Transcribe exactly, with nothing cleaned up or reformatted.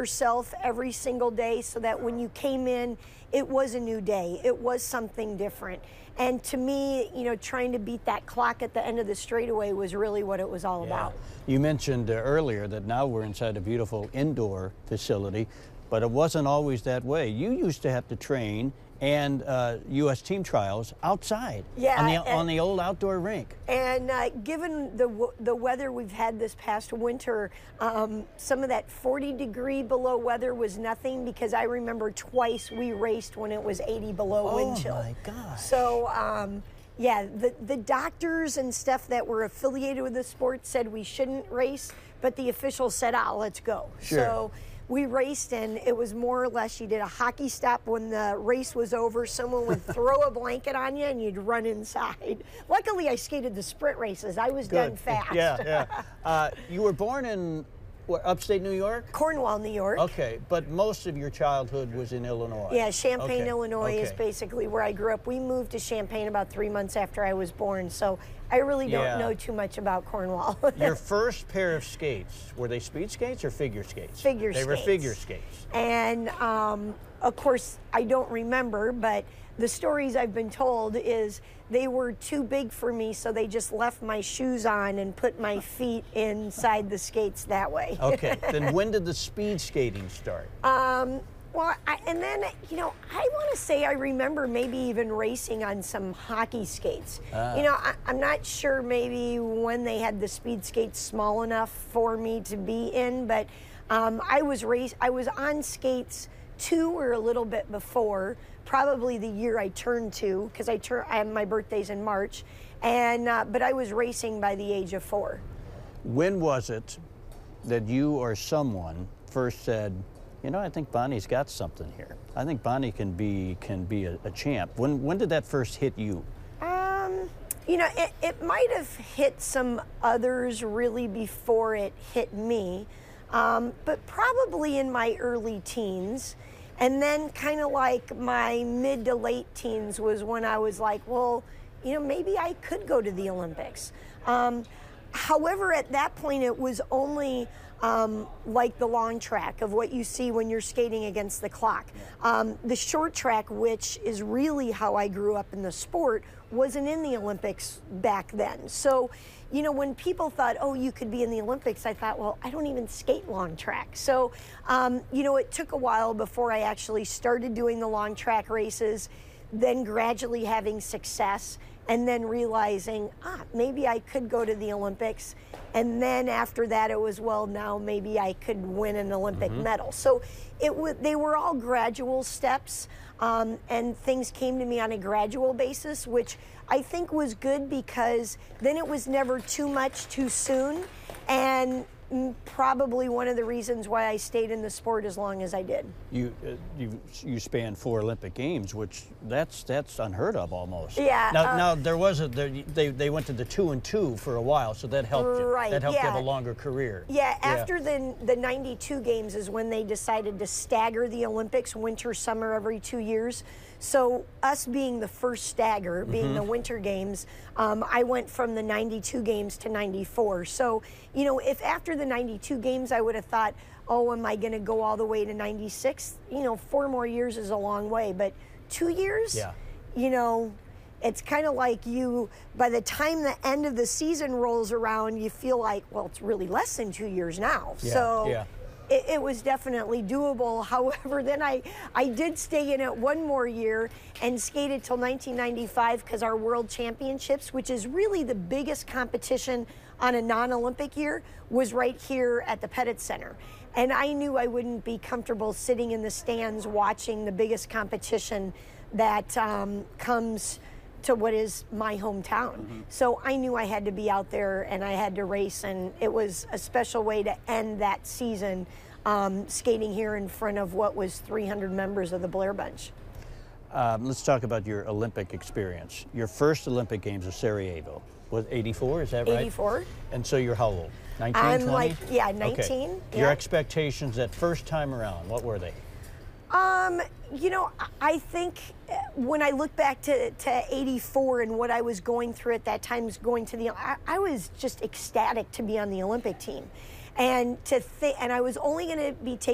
yourself every single day so that when you came in, it was a new day. It was something different. And to me, you know, trying to beat that clock at the end of the straightaway was really what it was all yeah. about. You mentioned uh, earlier that now we're inside a beautiful indoor facility, but it wasn't always that way. You used to have to train and uh, U S team trials outside, yeah, on the, and, on the old outdoor rink. And uh, given the the weather we've had this past winter, um, some of that forty degree below weather was nothing, because I remember twice we raced when it was eighty below oh wind chill. Oh my gosh. So, um, yeah, the, the doctors and stuff that were affiliated with the sport said we shouldn't race, but the officials said, ah, let's go. Sure. So we raced, and it was more or less, you did a hockey stop when the race was over. Someone would throw a blanket on you and you'd run inside. Luckily, I skated the sprint races. I was Good. done fast. Yeah, yeah. Uh, you were born in what, upstate New York? Cornwall, New York. Okay, but most of your childhood was in Illinois. Yeah, Champaign, okay. Illinois okay. is basically where I grew up. We moved to Champaign about three months after I was born, so I really don't yeah. know too much about Cornwall. Your first pair of skates, were they speed skates or figure skates? Figure they skates. They were figure skates. And um, of course, I don't remember, but the stories I've been told is they were too big for me, so they just left my shoes on and put my feet inside the skates that way. Okay, then when did the speed skating start? Um, well, I, and then, you know, I want to say I remember maybe even racing on some hockey skates. Ah. You know, I, I'm not sure maybe when they had the speed skates small enough for me to be in, but um, I was race. I was on skates two or a little bit before, probably the year I turned two, because I turn. I have my birthday's in March, and uh, but I was racing by the age of four. When was it that you or someone first said, you know, I think Bonnie's got something here. I think Bonnie can be can be a, a champ. When when did that first hit you? Um, you know, it, it might have hit some others really before it hit me, um, but probably in my early teens. And then kind of like my mid to late teens was when I was like, well, you know, maybe I could go to the Olympics. Um, however, at that point, it was only um, like the long track of what you see when you're skating against the clock. Um, the short track, which is really how I grew up in the sport, wasn't in the Olympics back then. So, you know, when people thought, oh, you could be in the Olympics, I thought, well, I don't even skate long track. So, um, you know, it took a while before I actually started doing the long track races, then gradually having success, and then realizing, ah, maybe I could go to the Olympics. And then after that, it was, well, now maybe I could win an Olympic mm-hmm. medal. So it w- they were all gradual steps, um, and things came to me on a gradual basis, which I think was good, because then it was never too much too soon, and probably one of the reasons why I stayed in the sport as long as I did. You uh, you you spanned four Olympic Games, which that's that's unheard of almost. Yeah. Now, uh, now there was a there, they they went to the two and two for a while, so that helped you. Right. That helped yeah. you have a longer career. Yeah. After yeah. the the ninety-two Games is when they decided to stagger the Olympics, winter, summer, every two years. So us being the first stagger, being mm-hmm. the Winter Games, um, I went from the ninety-two Games to ninety-four. So, you know, if after the ninety-two Games I would have thought, oh, am I going to go all the way to ninety-six? You know, four more years is a long way, but two years, yeah. you know, it's kind of like you, by the time the end of the season rolls around, you feel like, well, it's really less than two years now. Yeah. So. Yeah. It, it was definitely doable. However, then I, I did stay in it one more year and skated till nineteen ninety-five, because our World Championships, which is really the biggest competition on a non-Olympic year, was right here at the Pettit Center. And I knew I wouldn't be comfortable sitting in the stands watching the biggest competition that um, comes to what is my hometown. Mm-hmm. So I knew I had to be out there and I had to race, and it was a special way to end that season, um, skating here in front of what was three hundred members of the Blair Bunch. Um, let's talk about your Olympic experience. Your first Olympic Games was Sarajevo. Was eighty-four, is that right? eighty-four. And so you're how old? nineteen, I'm twenty? like, yeah, nineteen. Okay. Yeah. Your expectations that first time around, what were they? Um, you know, I think when I look back to, to eighty-four and what I was going through at that time, going to the, I, I was just ecstatic to be on the Olympic team, and to think, and I was only going to be taking